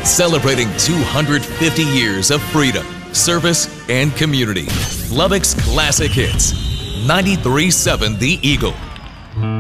Celebrating 250 years of freedom, service, and community. Lubbock's Classic Hits. 93.7 The Eagle.